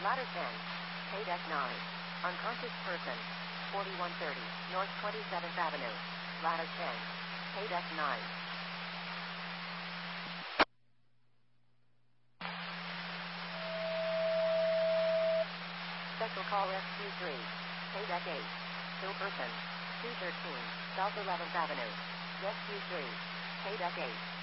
Ladder 10. Paydeck 9. Unconscious person. 4130 North 27th Avenue. Ladder 10. Paydeck 9. Special call Rescue 3. Paydeck 8. Still person. 213 South 11th Avenue. Rescue 3. Paydeck 8.